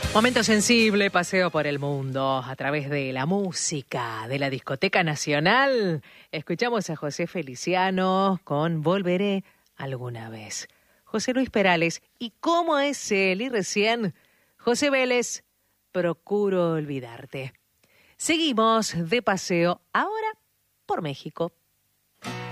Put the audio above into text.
Momento sensible, paseo por el mundo a través de la música de la Discoteca Nacional. Escuchamos a José Feliciano con Volveré alguna vez. José Luis Perales, ¿y cómo es él? Y recién, José Vélez, Procuro olvidarte. Seguimos de paseo ahora por México.